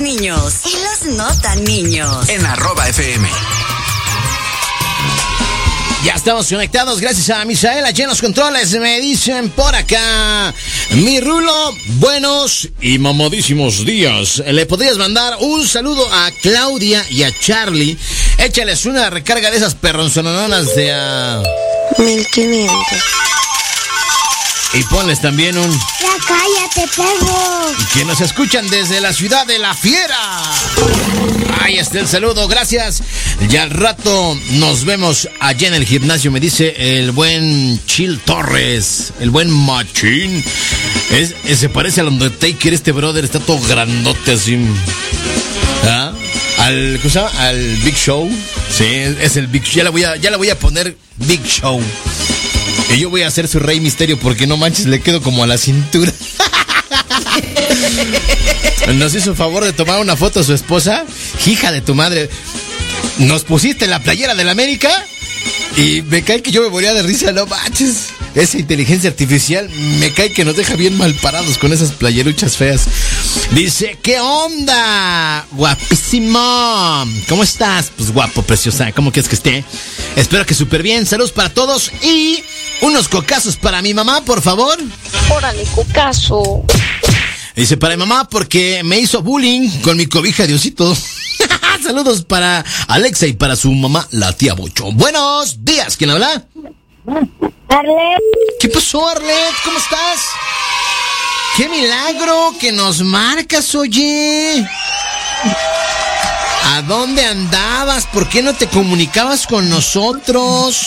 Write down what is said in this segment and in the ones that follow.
niños y los no tan niños. En @FM. Ya estamos conectados, gracias a Misael, allí en los controles. Me dicen por acá, mi Rulo, buenos y mamadísimos días. ¿Le podrías mandar un saludo a Claudia y a Charlie? Échales una recarga de esas perronzononas de a 1500. Y ponles también un... Ya cállate, perro. Que nos escuchan desde la ciudad de La Fiera. Ahí está el saludo, gracias. Ya al rato nos vemos allá en el gimnasio, me dice el buen Chil Torres, el buen Machín. Se parece al Undertaker, este brother, está todo grandote así. ¿Ah? ¿Cómo se llama? Al Big Show. Sí, es el Big Show. Ya le voy a poner Big Show. Y yo voy a hacer su Rey Misterio porque no manches, le quedo como a la cintura. Nos hizo favor de tomar una foto a su esposa. Hija de tu madre, nos pusiste la playera del América y me cae que yo me moría de risa, no manches. Esa inteligencia artificial me cae que nos deja bien mal parados con esas playeruchas feas. Dice, ¿qué onda? Guapísimo. ¿Cómo estás? Pues guapo, preciosa. ¿Cómo quieres que esté? Espero que súper bien. Saludos para todos y unos cocazos para mi mamá, por favor. Órale, cocazo. Dice, para mi mamá porque me hizo bullying con mi cobija Diosito. Saludos para Alexa y para su mamá, la tía Bocho. Buenos días, ¿quién habla? Arlet. ¿Qué pasó, Arlet? ¿Cómo estás? ¡Qué milagro que nos marcas, oye! ¿A dónde andabas? ¿Por qué no te comunicabas con nosotros?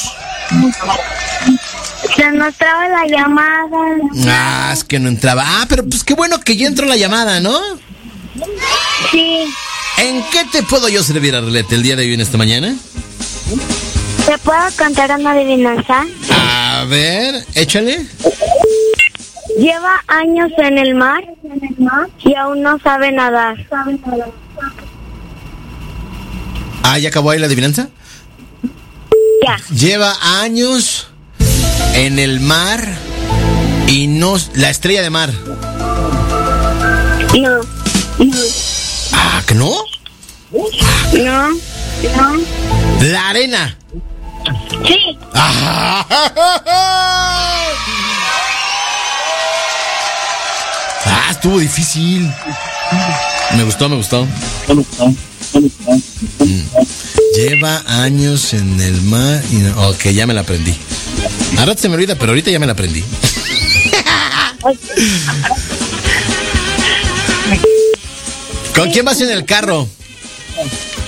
Se nos traba la llamada. Es que no entraba. Pero pues qué bueno que ya entró la llamada, ¿no? Sí. ¿En qué te puedo yo servir, Arlet, el día de hoy en esta mañana? ¿Te puedo cantar una adivinanza? A ver, échale. Lleva años en el mar y aún no sabe nadar. ¿Ya acabó ahí la adivinanza? Ya. Lleva años en el mar y no... La estrella de mar. No. ¿Que no? No. La arena. Sí. Estuvo difícil. Me gustó. Lleva años en el mar y no... Ok, ya me la aprendí. A rato se me olvida, pero ahorita ya me la aprendí. ¿Con quién vas en el carro?